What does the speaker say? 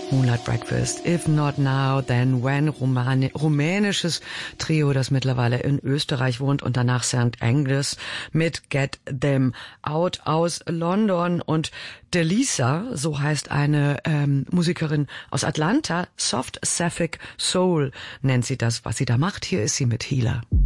Moonlight Breakfast, If Not Now, Then When, rumänisches Trio, das mittlerweile in Österreich wohnt, und danach St. Angus mit Get Them Out aus London. Und Delisa, so heißt eine Musikerin aus Atlanta, Soft Sapphic Soul nennt sie das, was sie da macht. Hier ist sie mit Healer.